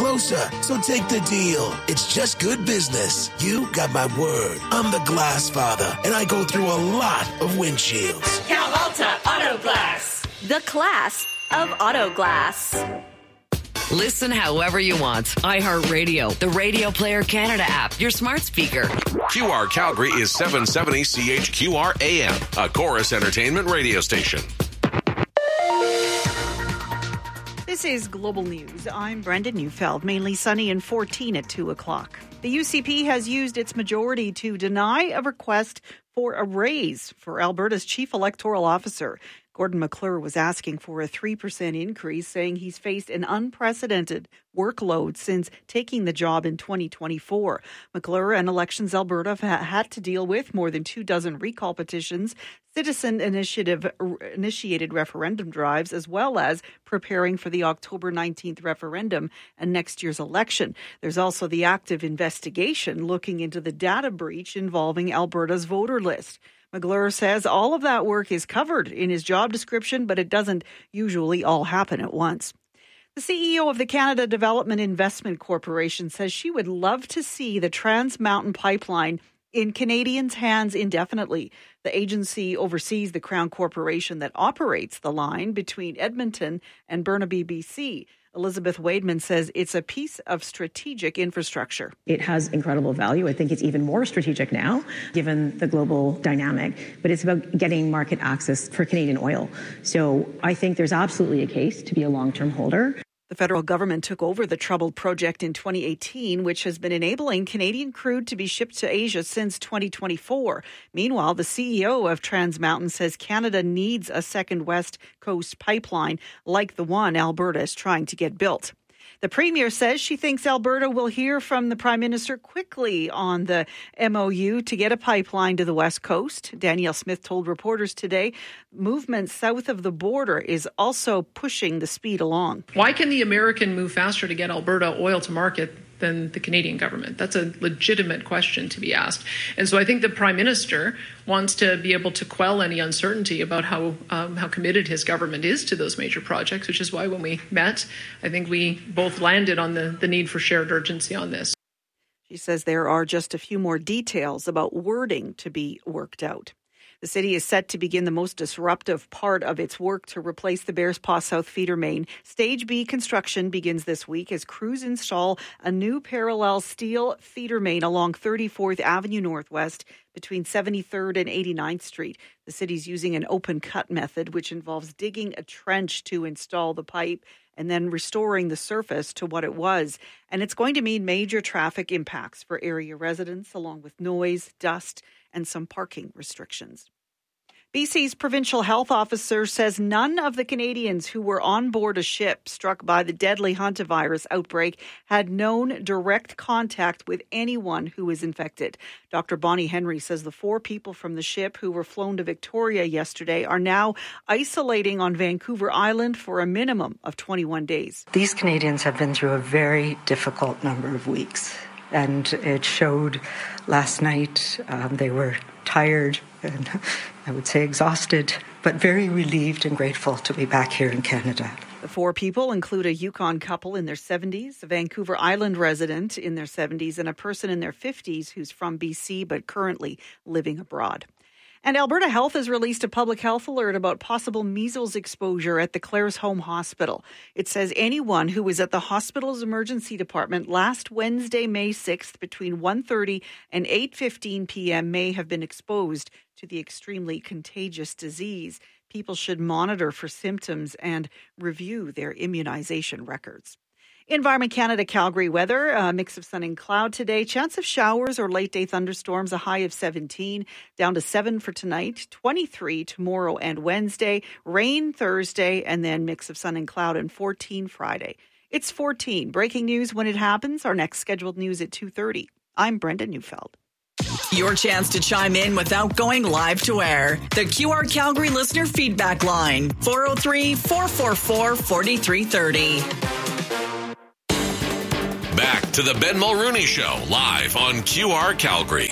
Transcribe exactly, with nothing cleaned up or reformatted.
closer, so take the deal. It's just good business. You got my word. I'm the Glass Father, and I go through a lot of windshields. Cal Alta Auto Glass. The class of auto glass. Listen however you want. iHeartRadio, the Radio Player Canada app, your smart speaker. Q R Calgary is seven seventy C H Q R A M, a Chorus Entertainment radio station. This is Global News. I'm Brenda Neufeld. Mainly sunny and fourteen at two o'clock. The U C P has used its majority to deny a request for a raise for Alberta's chief electoral officer. Gordon McClure was asking for a three percent increase, saying he's faced an unprecedented workload since taking the job in twenty twenty-four. McClure and Elections Alberta have had to deal with more than two dozen recall petitions, citizen initiative initiated referendum drives, as well as preparing for the October nineteenth referendum and next year's election. There's also the active investigation looking into the data breach involving Alberta's voter list. McClure says all of that work is covered in his job description, but it doesn't usually all happen at once. The C E O of the Canada Development Investment Corporation says she would love to see the Trans Mountain Pipeline in Canadians' hands indefinitely. The agency oversees the Crown Corporation that operates the line between Edmonton and Burnaby, B C. Elizabeth Wademan says it's a piece of strategic infrastructure. It has incredible value. I think it's even more strategic now, given the global dynamic. But it's about getting market access for Canadian oil. So I think there's absolutely a case to be a long-term holder. The federal government took over the troubled project in twenty eighteen, which has been enabling Canadian crude to be shipped to Asia since twenty twenty-four. Meanwhile, the C E O of Trans Mountain says Canada needs a second West Coast pipeline like the one Alberta is trying to get built. The Premier says she thinks Alberta will hear from the Prime Minister quickly on the M O U to get a pipeline to the West Coast. Danielle Smith told reporters today movement south of the border is also pushing the speed along. Why can the American move faster to get Alberta oil to market than the Canadian government? That's a legitimate question to be asked. And so I think the Prime Minister wants to be able to quell any uncertainty about how um, how committed his government is to those major projects, which is why when we met, I think we both landed on the, the need for shared urgency on this. She says there are just a few more details about wording to be worked out. The city is set to begin the most disruptive part of its work to replace the Bearspaw South feeder main. Stage B construction begins this week as crews install a new parallel steel feeder main along thirty-fourth Avenue Northwest between seventy-third and eighty-ninth Street. The city's using an open cut method, which involves digging a trench to install the pipe and then restoring the surface to what it was. And it's going to mean major traffic impacts for area residents, along with noise, dust, and some parking restrictions. B C's provincial health officer says none of the Canadians who were on board a ship struck by the deadly hantavirus outbreak had known direct contact with anyone who was infected. Doctor Bonnie Henry says the four people from the ship who were flown to Victoria yesterday are now isolating on Vancouver Island for a minimum of twenty-one days. These Canadians have been through a very difficult number of weeks, and it showed last night. Um, they were tired and I would say exhausted, but very relieved and grateful to be back here in Canada. The four people include a Yukon couple in their seventies, a Vancouver Island resident in their seventies, and a person in their fifties who's from B C but currently living abroad. And Alberta Health has released a public health alert about possible measles exposure at the Claresholm Hospital. It says anyone who was at the hospital's emergency department last Wednesday, May sixth, between one thirty and eight fifteen p.m. may have been exposed to the extremely contagious disease. People should monitor for symptoms and review their immunization records. Environment Canada Calgary weather, a mix of sun and cloud today. Chance of showers or late day thunderstorms, a high of seventeen, down to seven for tonight, twenty-three tomorrow and Wednesday, rain Thursday, and then mix of sun and cloud, and fourteen Friday. It's fourteen. Breaking news when it happens. Our next scheduled news at two thirty. I'm Brenda Neufeld. Your chance to chime in without going live to air. The Q R Calgary listener feedback line, four oh three, four four four, four three three oh. Back to the Ben Mulrooney Show, live on Q R Calgary.